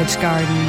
Village Garden.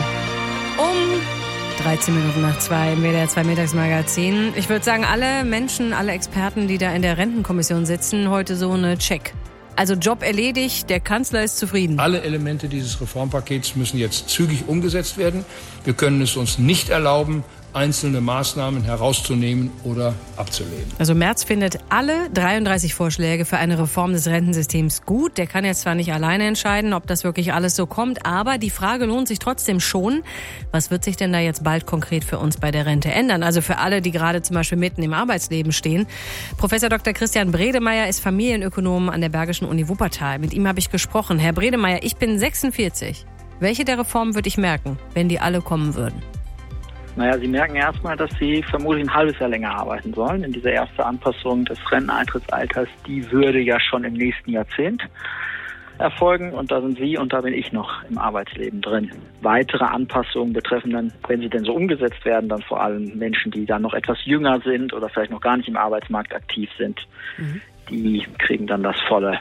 13 Minuten nach 2 im WDR 2 Mittagsmagazin. Ich würde sagen, alle Menschen, alle Experten, die da in der Rentenkommission sitzen, heute so eine Check. Also Job erledigt, der Kanzler ist zufrieden. Alle Elemente dieses Reformpakets müssen jetzt zügig umgesetzt werden. Wir können es uns nicht erlauben, einzelne Maßnahmen herauszunehmen oder abzulehnen. Also Merz findet alle 33 Vorschläge für eine Reform des Rentensystems gut. Der kann jetzt zwar nicht alleine entscheiden, ob das wirklich alles so kommt, aber die Frage lohnt sich trotzdem schon. Was wird sich denn da jetzt bald konkret für uns bei der Rente ändern? Also für alle, die gerade zum Beispiel mitten im Arbeitsleben stehen. Professor Dr. Christian Bredemeier ist Familienökonom an der Bergischen Uni Wuppertal. Mit ihm habe ich gesprochen. Herr Bredemeier, ich bin 46. Welche der Reformen würde ich merken, wenn die alle kommen würden? Naja, Sie merken erstmal, dass Sie vermutlich ein halbes Jahr länger arbeiten sollen. Denn diese erste Anpassung des Renteneintrittsalters, die würde ja schon im nächsten Jahrzehnt erfolgen. Und da sind Sie und da bin ich noch im Arbeitsleben drin. Weitere Anpassungen betreffen dann, wenn sie denn so umgesetzt werden, dann vor allem Menschen, die dann noch etwas jünger sind oder vielleicht noch gar nicht im Arbeitsmarkt aktiv sind. Die kriegen dann das volle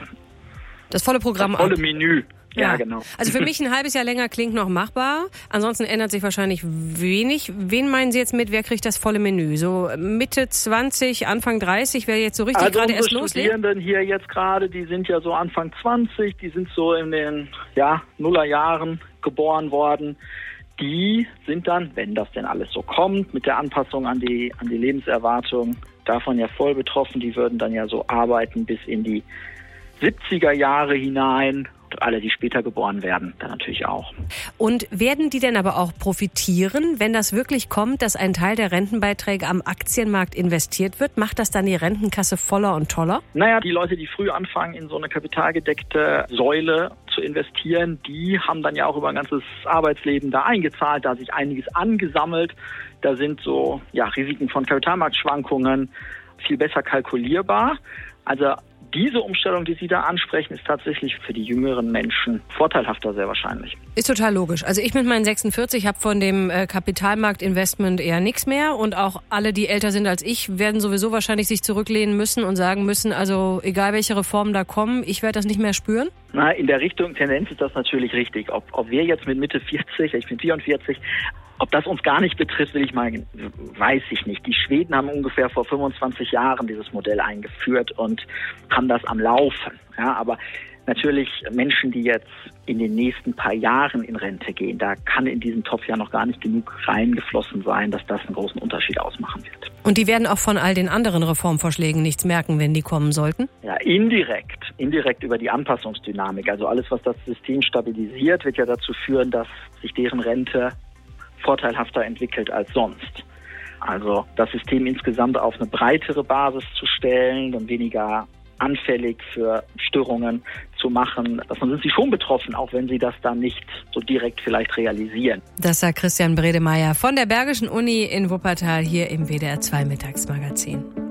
Programm das volle Menü. Ja, genau. Also für mich ein halbes Jahr länger klingt noch machbar. Ansonsten ändert sich wahrscheinlich wenig. Wen meinen Sie jetzt mit, wer kriegt das volle Menü? So Mitte 20, Anfang 30, wer jetzt so richtig gerade erst loslegt? Die Studierenden hier jetzt gerade, die sind ja so Anfang 20, die sind so in den Nullerjahren geboren worden. Die sind dann, wenn das denn alles so kommt, mit der Anpassung an die Lebenserwartung, davon ja voll betroffen. Die würden dann ja so arbeiten bis in die 70er Jahre hinein. Und alle, die später geboren werden, dann natürlich auch. Und werden die denn aber auch profitieren, wenn das wirklich kommt, dass ein Teil der Rentenbeiträge am Aktienmarkt investiert wird? Macht das dann die Rentenkasse voller und toller? Naja, die Leute, die früh anfangen, in so eine kapitalgedeckte Säule zu investieren, die haben dann ja auch über ein ganzes Arbeitsleben da eingezahlt, da sich einiges angesammelt. Da sind so Risiken von Kapitalmarktschwankungen viel besser kalkulierbar. Also diese Umstellung, die Sie da ansprechen, ist tatsächlich für die jüngeren Menschen vorteilhafter, sehr wahrscheinlich. Ist total logisch. Also ich mit meinen 46 habe von dem Kapitalmarktinvestment eher nichts mehr. Und auch alle, die älter sind als ich, werden sowieso wahrscheinlich sich zurücklehnen müssen und sagen müssen, also egal welche Reformen da kommen, ich werde das nicht mehr spüren. Na, in der Richtung Tendenz ist das natürlich richtig. Ob wir jetzt mit Mitte 40, ich bin 44, ob das uns gar nicht betrifft, weiß ich nicht. Die Schweden haben ungefähr vor 25 Jahren dieses Modell eingeführt und haben das am Laufen. Ja, aber natürlich Menschen, die jetzt in den nächsten paar Jahren in Rente gehen, da kann in diesen Topf ja noch gar nicht genug reingeflossen sein, dass das einen großen Unterschied ausmachen wird. Und die werden auch von all den anderen Reformvorschlägen nichts merken, wenn die kommen sollten? Ja, indirekt über die Anpassungsdynamik. Also alles, was das System stabilisiert, wird ja dazu führen, dass sich deren Rente vorteilhafter entwickelt als sonst. Also das System insgesamt auf eine breitere Basis zu stellen und weniger anfällig für Störungen zu machen. Davon sind sie schon betroffen, auch wenn sie das dann nicht so direkt vielleicht realisieren. Das sagt Christian Bredemeier von der Bergischen Uni in Wuppertal hier im WDR 2 Mittagsmagazin.